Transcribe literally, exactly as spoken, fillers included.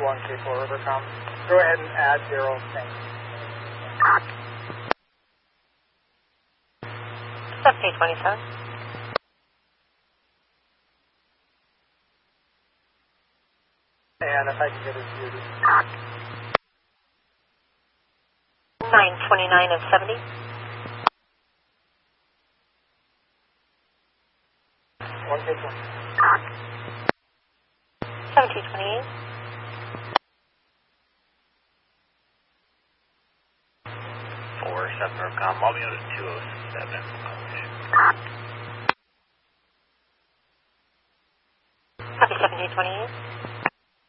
one K four Rivercom. Go ahead and add zero. Thanks. seventeen twenty-seven. And if I can get it muted. nine twenty-nine and seventy. one K four. seventeen twenty-eight. four seven Rivercom, I'll be on to two oh seven. Copy seventeen twenty-eight.